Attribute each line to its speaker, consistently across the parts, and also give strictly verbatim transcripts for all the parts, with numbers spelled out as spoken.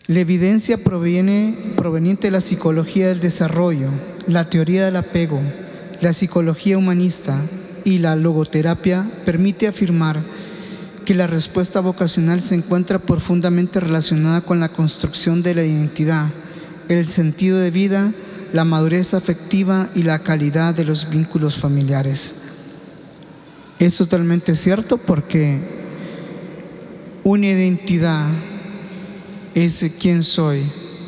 Speaker 1: La evidencia proviene, proveniente de la psicología del desarrollo, la teoría del apego, la psicología humanista y la logoterapia permite afirmar que la respuesta vocacional se encuentra profundamente relacionada con la construcción de la identidad, el sentido de vida, la madurez afectiva y la calidad de los vínculos familiares. Es totalmente cierto porque una identidad es quién soy.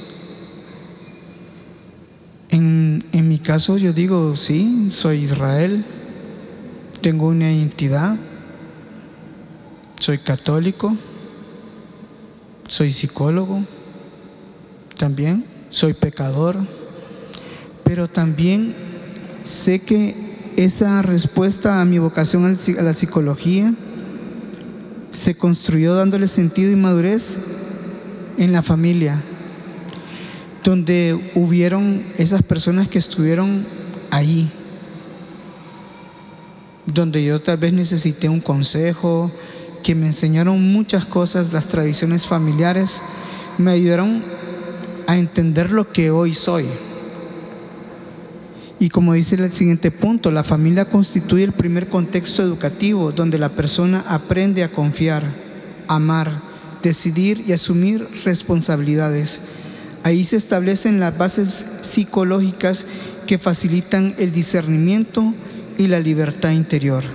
Speaker 1: En, en mi caso yo digo, sí, soy Israel, tengo una identidad, soy católico, soy psicólogo, también soy pecador, pero también sé que esa respuesta a mi vocación a la psicología se construyó dándole sentido y madurez en la familia, donde hubieron esas personas que estuvieron ahí, donde yo tal vez necesité un consejo, que me enseñaron muchas cosas, las tradiciones familiares, me ayudaron a entender lo que hoy soy. Y como dice el siguiente punto, la familia constituye el primer contexto educativo donde la persona aprende a confiar, amar, decidir y asumir responsabilidades. Ahí se establecen las bases psicológicas que facilitan el discernimiento y la libertad interior.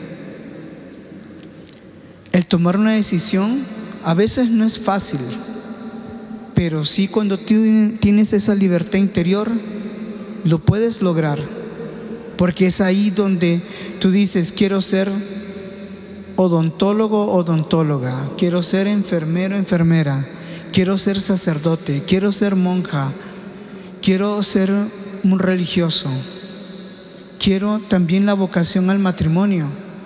Speaker 1: El tomar una decisión a veces no es fácil, pero sí cuando tienes esa libertad interior, lo puedes lograr, porque es ahí donde tú dices, quiero ser odontólogo, odontóloga, quiero ser enfermero, enfermera, quiero ser sacerdote, quiero ser monja, quiero ser un religioso, quiero también la vocación al matrimonio.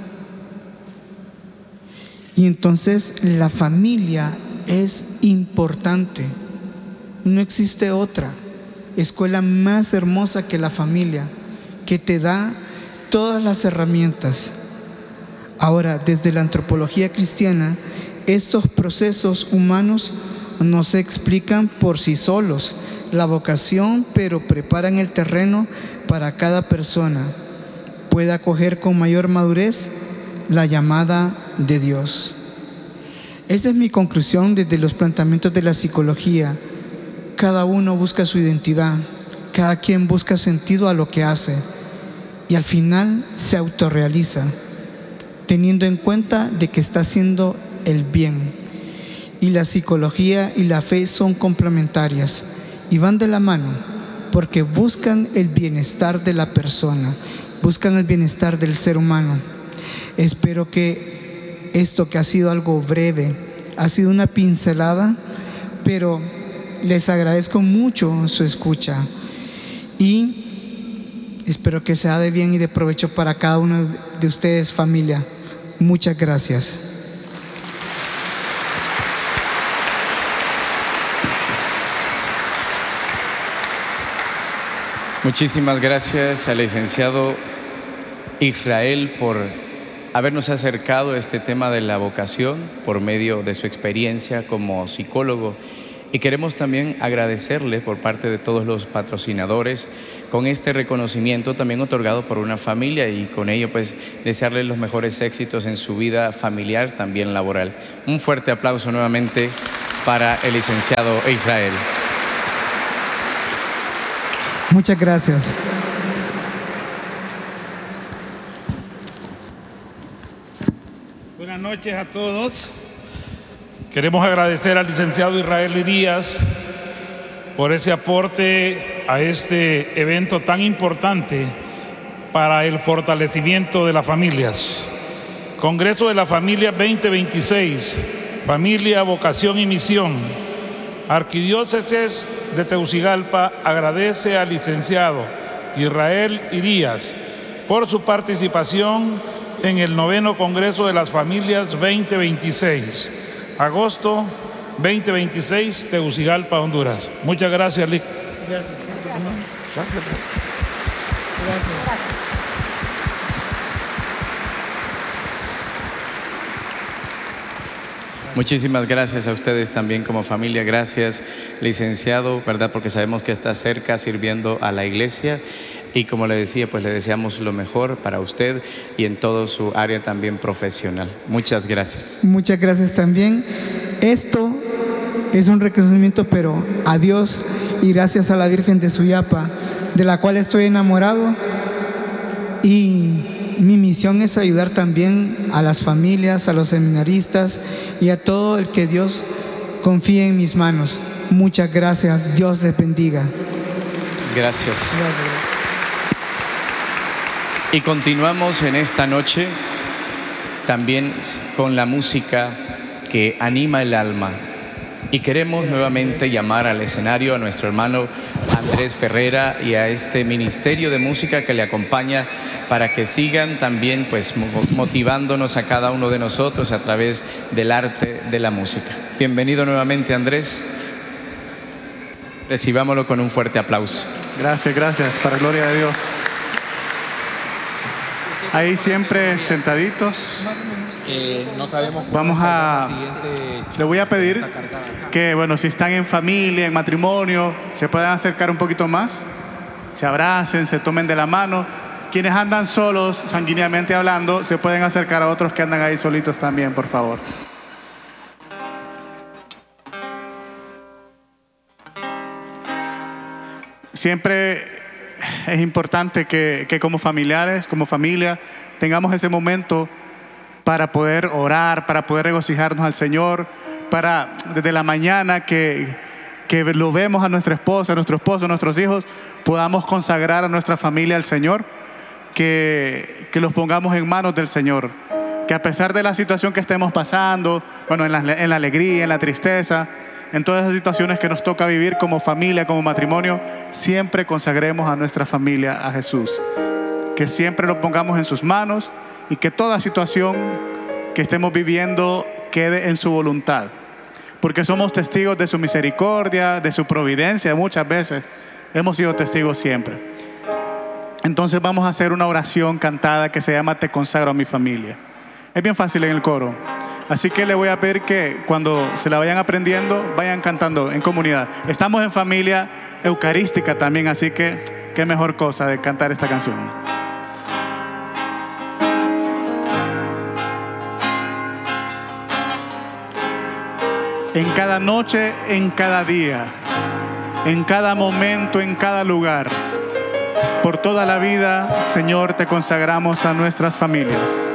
Speaker 1: Y entonces la familia es importante, no existe otra escuela más hermosa que la familia, que te da todas las herramientas. Ahora, desde la antropología cristiana, estos procesos humanos no se explican por sí solos. La vocación, pero preparan el terreno para cada persona pueda acoger con mayor madurez la llamada de Dios. Esa es mi conclusión desde los planteamientos de la psicología. Cada uno busca su identidad, cada quien busca sentido a lo que hace y al final se autorrealiza, teniendo en cuenta de que está haciendo el bien. Y la psicología y la fe son complementarias y van de la mano porque buscan el bienestar de la persona, buscan el bienestar del ser humano. Espero que esto, que ha sido algo breve, ha sido una pincelada, pero les agradezco mucho su escucha y espero que sea de bien y de provecho para cada uno de ustedes, familia. Muchas gracias.
Speaker 2: Muchísimas gracias al licenciado Israel por habernos acercado a este tema de la vocación por medio de su experiencia como psicólogo. Y queremos también agradecerle por parte de todos los patrocinadores con este reconocimiento también otorgado por una familia y con ello pues desearle los mejores éxitos en su vida familiar, también laboral. Un fuerte aplauso nuevamente para el licenciado Israel.
Speaker 1: Muchas gracias.
Speaker 3: Buenas noches a todos. Queremos agradecer al licenciado Israel Irías por ese aporte a este evento tan importante para el fortalecimiento de las familias. Congreso de la Familia veinte veintiséis, Familia, Vocación y Misión. Arquidiócesis de Tegucigalpa agradece al licenciado Israel Irías por su participación en el noveno Congreso de las Familias veinte veintiséis. Agosto veinte veintiséis, Tegucigalpa, Honduras. Muchas gracias, Lic.
Speaker 1: Gracias.
Speaker 3: Gracias.
Speaker 1: Gracias.
Speaker 2: Muchísimas gracias a ustedes también como familia. Gracias, licenciado, ¿verdad? Porque sabemos que está cerca sirviendo a la iglesia. Y como le decía, pues le deseamos lo mejor para usted y en todo su área también profesional. Muchas gracias.
Speaker 1: Muchas gracias también. Esto es un reconocimiento, pero a Dios y gracias a la Virgen de Suyapa, de la cual estoy enamorado. Y mi misión es ayudar también a las familias, a los seminaristas y a todo el que Dios confíe en mis manos. Muchas gracias. Dios les bendiga.
Speaker 2: Gracias.
Speaker 1: Gracias.
Speaker 2: Y continuamos en esta noche también con la música que anima el alma. Y queremos nuevamente llamar al escenario a nuestro hermano Andrés Ferrera y a este ministerio de música que le acompaña para que sigan también pues motivándonos a cada uno de nosotros a través del arte de la música. Bienvenido nuevamente, Andrés. Recibámoslo con un fuerte aplauso.
Speaker 4: Gracias, gracias, para gloria de Dios. Ahí siempre sentaditos.
Speaker 5: Eh, no sabemos.
Speaker 4: Vamos a. Le voy a pedir que, bueno, si están en familia, en matrimonio, se puedan acercar un poquito más, se abracen, se tomen de la mano. Quienes andan solos, sanguíneamente hablando, se pueden acercar a otros que andan ahí solitos también, por favor. Siempre es importante que, que como familiares, como familia, tengamos ese momento para poder orar, para poder regocijarnos al Señor, para desde la mañana que, que lo vemos a nuestra esposa, a nuestro esposo, a nuestros hijos, podamos consagrar a nuestra familia al Señor, que, que los pongamos en manos del Señor, que a pesar de la situación que estemos pasando, bueno, en la, en la alegría, en la tristeza, en todas esas situaciones que nos toca vivir como familia, como matrimonio, siempre consagremos a nuestra familia a Jesús. Que siempre lo pongamos en sus manos y que toda situación que estemos viviendo quede en su voluntad. Porque somos testigos de su misericordia, de su providencia muchas veces. Hemos sido testigos siempre. Entonces vamos a hacer una oración cantada que se llama Te consagro a mi familia. Es bien fácil en el coro. Así que le voy a pedir que cuando se la vayan aprendiendo, vayan cantando en comunidad. Estamos en familia eucarística también, así que qué mejor cosa de cantar esta canción. En cada noche, en cada día, en cada momento, en cada lugar, por toda la vida, Señor, te consagramos a nuestras familias.